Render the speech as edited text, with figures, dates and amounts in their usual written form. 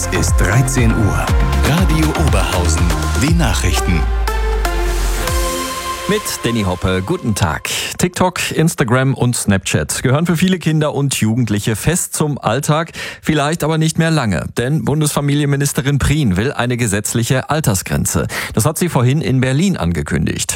Es ist 13 Uhr. Radio Oberhausen. Die Nachrichten. Mit Danny Hoppe, guten Tag. TikTok, Instagram und Snapchat gehören für viele Kinder und Jugendliche fest zum Alltag, vielleicht aber nicht mehr lange. Denn Bundesfamilienministerin Prien will eine gesetzliche Altersgrenze. Das hat sie vorhin in Berlin angekündigt.